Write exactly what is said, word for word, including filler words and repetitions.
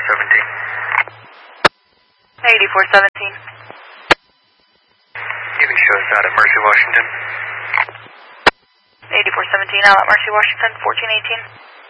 seventeen. eighty-four seventeen. You can show us out at Mercy, Washington. eighty-four seventeen out at Mercy, Washington, fourteen eighteen.